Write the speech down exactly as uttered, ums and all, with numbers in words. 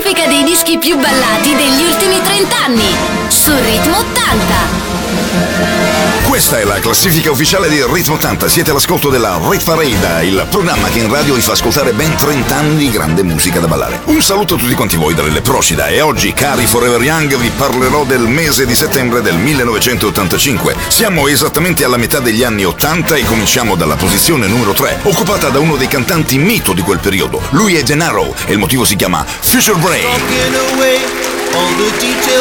classifica dei dischi più ballati degli ultimi trent'anni su Ritmo ottanta. Questa è la classifica ufficiale di Ritmo ottanta. Siete all'ascolto della Rit Parade, il programma che in radio vi fa ascoltare ben trenta anni di grande musica da ballare. Un saluto a tutti quanti voi dalle Procida e oggi, cari Forever Young, vi parlerò del mese di settembre del millenovecentottantacinque. Siamo esattamente alla metà degli anni ottanta e cominciamo dalla posizione numero tre, occupata da uno dei cantanti mito di quel periodo. Lui è Gennaro e il motivo si chiama Future Brain.